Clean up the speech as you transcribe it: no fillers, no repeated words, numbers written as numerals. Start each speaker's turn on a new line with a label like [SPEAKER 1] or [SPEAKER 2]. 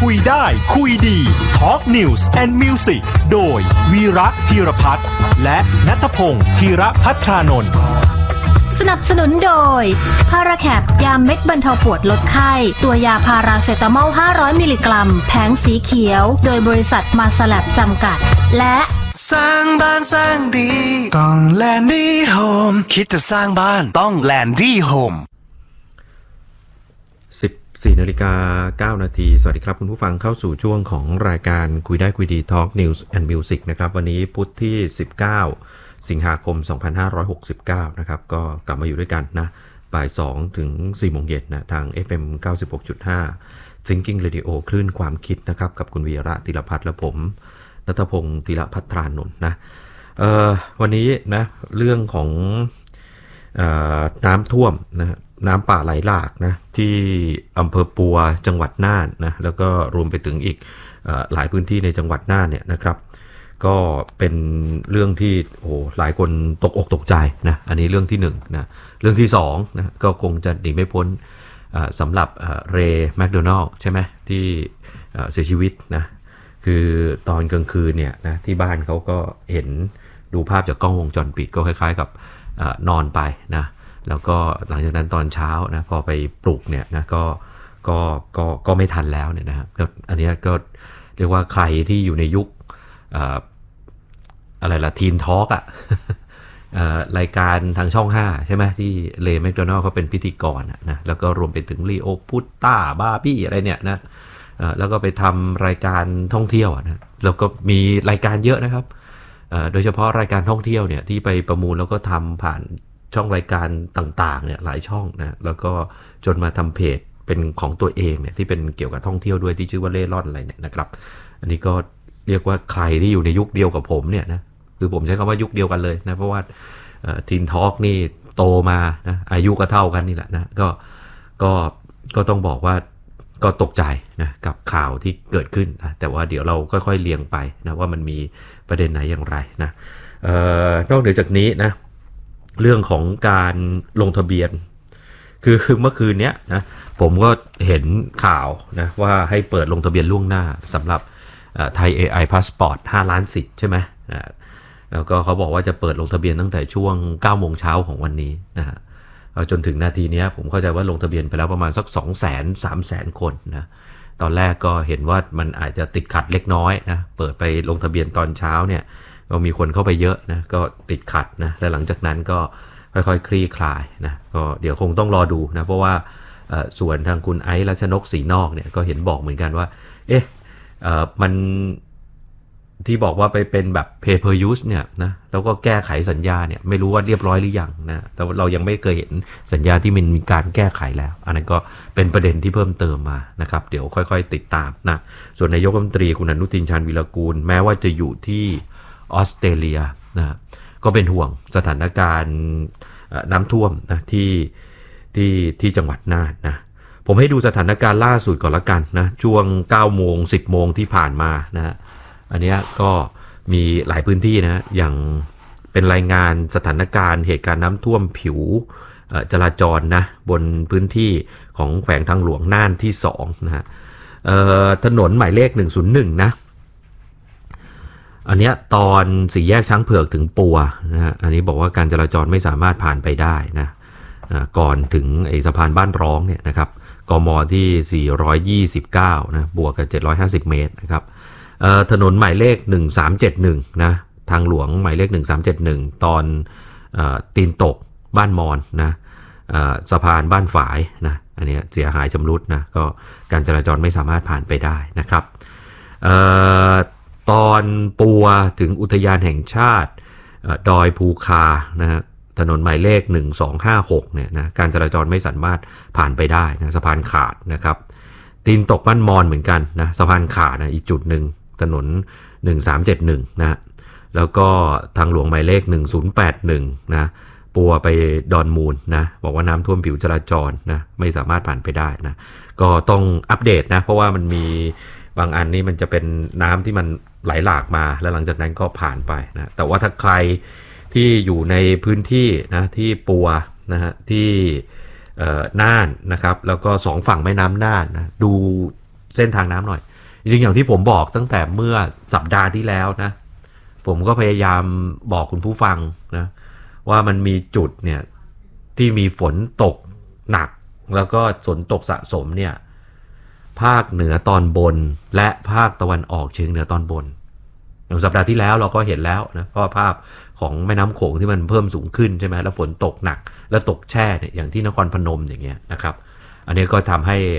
[SPEAKER 1] คุยได้คุยดี Talk News and Music โดยวีระธีรพัฒน์และณัฐพงศ์ธีรภัทรานนท์
[SPEAKER 2] สนับสนุนโดยพาราแคปยาเม็ดบรรเทาปวดลดไข้ตัวยาพาราเซตามอล500มิลลิกรัมแผงสีเขียวโดยบริษัทมาสแลบจำกัดและ
[SPEAKER 3] สร้างบ้านสร้างดีต้องแลนดี้โฮมคิดจะสร้างบ้านต้องแลนดี้โฮม
[SPEAKER 4] 14:09 น.สวัสดีครับคุณผู้ฟังเข้าสู่ช่วงของรายการคุยได้คุยดี Talk News and Music นะครับวันนี้พุธที่19สิงหาคม2569นะครับก็กลับมาอยู่ด้วยกันนะบ่าย2ถึง4โมงเย็นนะทาง FM 96.5 Thinking Radio คลื่นความคิดนะครับกับคุณวีระธีรพัฒน์และผมณัฐพงศ์ธีรภัทรานนท์นะวันนี้นะเรื่องของน้ำท่วมนะน้ำป่าไหลหลากนะที่อำเภอปัวจังหวัดน่านนะแล้วก็รวมไปถึงอีกหลายพื้นที่ในจังหวัดน่านเนี่ยนะครับก็เป็นเรื่องที่โอ้หลายคนตกอกตกใจนะอันนี้เรื่องที่1นะเรื่องที่2นะก็คงจะหนีไม่พ้นสำหรับเรย์แมคโดนัลด์ใช่ไหมที่เสียชีวิตนะคือตอนกลางคืนเนี่ยนะที่บ้านเขาก็เห็นดูภาพจากกล้องวงจรปิดก็คล้ายๆกับนอนไปนะแล้วก็หลังจากนั้นตอนเช้านะพอไปปลุกเนี่ยนะก็ไม่ทันแล้วเนี่ยนะครับก็อันนี้ก็เรียกว่าใครที่อยู่ในยุคอะไรล่ะทีนทอล์กรายการทางช่อง5ใช่ไหมที่เลย์แมคโดนัลด์เขาเป็นพิธีกรนะแล้วก็รวมไปถึงลีโอพุตต้าบาร์บี้อะไรเนี่ยนะแล้วก็ไปทำรายการท่องเที่ยวนะแล้วก็มีรายการเยอะนะครับโดยเฉพาะรายการท่องเที่ยวเนี่ยที่ไปประมูลแล้วก็ทำผ่านช่องรายการต่างๆเนี่ยหลายช่องนะแล้วก็จนมาทำเพจเป็นของตัวเองเนี่ยที่เป็นเกี่ยวกับท่องเที่ยวด้วยที่ชื่อว่าเล่ร่อนอะไรเนี่ยนะครับอันนี้ก็เรียกว่าใครที่อยู่ในยุคเดียวกับผมเนี่ยนะคือผมใช้คำว่ายุคเดียวกันเลยนะเพราะว่าทีนทอล์กนี่โตมานะอายุก็เท่ากันนี่แหละนะก็ต้องบอกว่าก็ตกใจนะกับข่าวที่เกิดขึ้นนะแต่ว่าเดี๋ยวเราค่อยๆเรียงไปนะว่ามันมีประเด็นไหนอย่างไรนะนอกเหนือจากนี้นะเรื่องของการลงทะเบียนคือเมื่อคืนนี้นะผมก็เห็นข่าวนะว่าให้เปิดลงทะเบียนล่วงหน้าสำหรับไทย AI Passport 5 ล้านสิทธิ์ใช่ไหมนะแล้วก็เขาบอกว่าจะเปิดลงทะเบียนตั้งแต่ช่วง 9 โมงเช้าของวันนี้นะฮะจนถึงนาทีนี้ผมเข้าใจว่าลงทะเบียนไปแล้วประมาณสัก 200,000-300,000 คนนะตอนแรกก็เห็นว่ามันอาจจะติดขัดเล็กน้อยนะเปิดไปลงทะเบียนตอนเช้าเนี่ยก็มีคนเข้าไปเยอะนะก็ติดขัดนะและหลังจากนั้นก็ค่อยๆคลี่คลายนะก็เดี๋ยวคงต้องรอดูนะเพราะว่าส่วนทางคุณไอซ์รัชนกศรีนอกเนี่ยก็เห็นบอกเหมือนกันว่ามันที่บอกว่าไปเป็นแบบ pay per use เนี่ยนะแล้วก็แก้ไขสัญญาเนี่ยไม่รู้ว่าเรียบร้อยหรือยังนะแต่เรายังไม่เคยเห็นสัญญาที่มันมีการแก้ไขแล้วอันนั้นก็เป็นประเด็นที่เพิ่มเติมมานะครับเดี๋ยวค่อยๆติดตามนะส่วนนายกรัฐมนตรีคุณอนุทินชาญวิรากูลแม้ว่าจะอยู่ที่ออสเตรเลียนะก็เป็นห่วงสถานการณ์น้ำท่วมนะที่จังหวัดน่านนะผมให้ดูสถานการณ์ล่าสุดก่อนละกันนะช่วง 9 โมง 10 โมงที่ผ่านมานะอันนี้ก็มีหลายพื้นที่นะอย่างเป็นรายงานสถานการณ์เหตุการณ์น้ำท่วมผิวจราจรนะบนพื้นที่ของแขวงทางหลวงน่านที่2นะฮะถนนหมายเลข101นะอันนี้ตอนสี่แยกช้างเผือกถึงปัวนะฮะอันนี้บอกว่าการจราจรไม่สามารถผ่านไปได้นะก่อนถึงไอ้สะพานบ้านร้องเนี่ยนะครับกมที่429นะบวกกับ750เมตรนะครับถนนหมายเลข1371นะทางหลวงหมายเลข1371ตอนตีนตกบ้านมอนนะสะพานบ้านฝายนะอันนี้เสียหายชำรุดนะก็การจราจรไม่สามารถผ่านไปได้นะครับตอนปัวถึงอุทยานแห่งชาติดอยภูคานะฮะถนนหมายเลข1256เนี่ยนะการจราจรไม่สามารถผ่านไปได้นะสะพานขาดนะครับตีนตกบ้านมอนเหมือนกันนะสะพานขาดนะอีกจุดหนึ่งถนน1371นะแล้วก็ทางหลวงหมายเลข1081นะปัวไปดอนมูลนะบอกว่าน้ำท่วมผิวจราจรนะไม่สามารถผ่านไปได้นะก็ต้องอัปเดตนะเพราะว่ามันมีบางอันนี่มันจะเป็นน้ำที่มันไหลหลากมาแล้วหลังจากนั้นก็ผ่านไปนะแต่ว่าถ้าใครที่อยู่ในพื้นที่นะที่ปัวนะฮะที่น่านนะครับแล้วก็2ฝั่งแม่น้ำน่านนะดูเส้นทางน้ำหน่อยจริงๆอย่างที่ผมบอกตั้งแต่เมื่อสัปดาห์ที่แล้วนะผมก็พยายามบอกคุณผู้ฟังนะว่ามันมีจุดเนี่ยที่มีฝนตกหนักแล้วก็ฝนตกสะสมเนี่ยภาคเหนือตอนบนและภาคตะวันออกเฉียงเหนือตอนบนอย่างสัปดาห์ที่แล้วเราก็เห็นแล้วนะเพราะภาพของแม่น้ำโขงที่มันเพิ่มสูงขึ้นใช่ไหมแล้วฝนตกหนักแล้วตกแช่เนี่ยอย่างที่นครพนมอย่างเงี้ยนะครับอันนี้ก็ทำให้